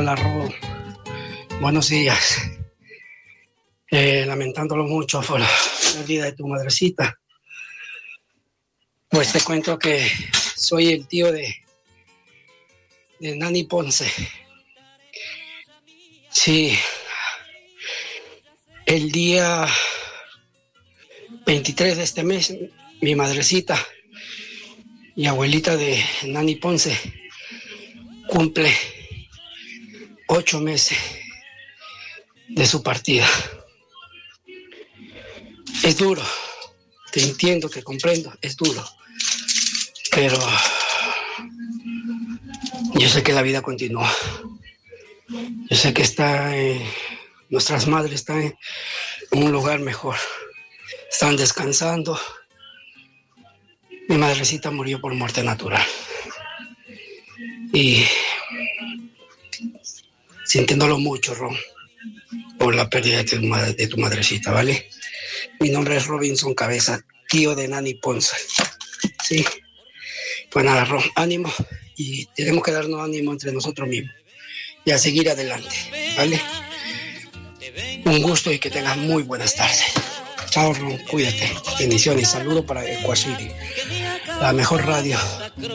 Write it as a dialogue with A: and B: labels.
A: Hola, Ro. Buenos días. Lamentándolo mucho por la pérdida de tu madrecita. Pues te cuento que soy el tío de Nani Ponce. Sí, el día 23 de este mes, mi madrecita y abuelita de Nani Ponce cumple 8 meses de su partida. Es duro, te entiendo, te comprendo, es duro, pero yo sé que la vida continúa. Yo sé que nuestras madres están en un lugar mejor, están descansando. Mi madrecita murió por muerte natural y sintiéndolo mucho, Ron, por la pérdida de tu madrecita, ¿vale? Mi nombre es Robinson Cabeza, tío de Nani Ponce. Sí, pues nada, Ron, ánimo, y tenemos que darnos ánimo entre nosotros mismos y a seguir adelante, ¿vale? Un gusto y que tengas muy buenas tardes. Chao, Ron, cuídate. Bendiciones, saludos para Ecuador, la mejor radio